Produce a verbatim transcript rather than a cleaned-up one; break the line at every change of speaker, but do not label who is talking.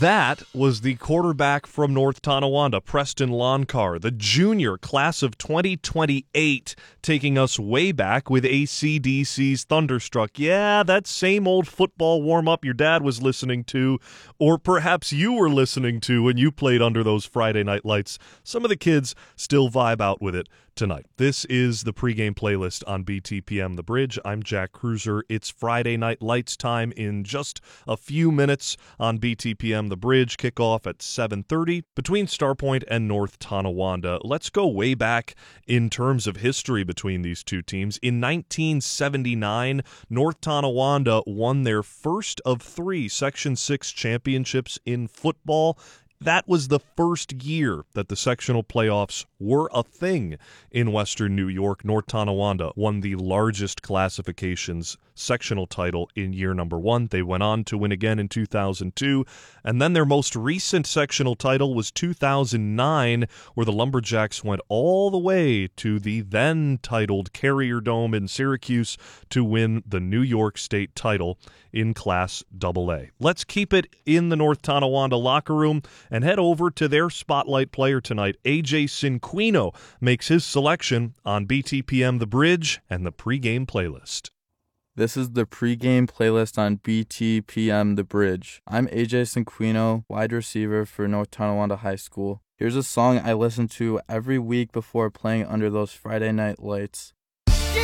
That was the quarterback from North Tonawanda, Preston Loncar, the junior class of twenty twenty-eight, taking us way back with A C D C's Thunderstruck. Yeah, that same old football warm-up your dad was listening to, or perhaps you were listening to when you played under those Friday night lights. Some of the kids still vibe out with it tonight. This is the pregame playlist on B T P M The Bridge. I'm Jack Cruiser. It's Friday Night Lights time in just a few minutes on B T P M The Bridge. Kickoff at seven thirty between Starpoint and North Tonawanda. Let's go way back in terms of history between these two teams. In nineteen seventy-nine, North Tonawanda won their first of three Section six championships in football. That was the first year that the sectional playoffs were a thing in Western New York. North Tonawanda won the largest classifications sectional title in year number one. They went on to win again in two thousand two, and then their most recent sectional title was two thousand nine, where the Lumberjacks went all the way to the then-titled Carrier Dome in Syracuse to win the New York State title in Class double A. Let's keep it in the North Tonawanda locker room and head over to their spotlight player tonight. A J Cinquino makes his selection on B T P M The Bridge and the pregame playlist.
This is the pregame playlist on B T P M The Bridge. I'm A J Cinquino, wide receiver for North Tonawanda High School. Here's a song I listen to every week before playing under those Friday night lights.